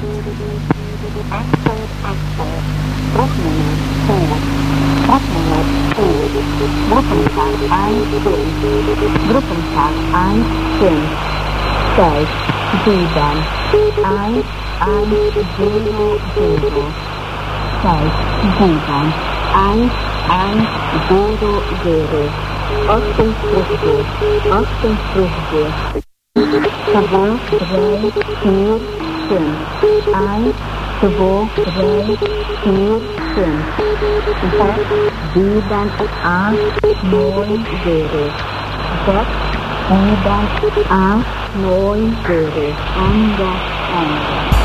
Brugnummer 4. Trapnummer 4. Gruppenzahl 1, 5. Gruppenzahl 1, 5. 6, 7. 1, 1, 0, 0. 6, 7. 1, 1, 0, 0. 58, 58. 2, 3, 4, 5. 1, 2, 3, 4, 5. 6, 7, 8, 9, 0. 6, 7, 8, 9, 0. Ende, Ende.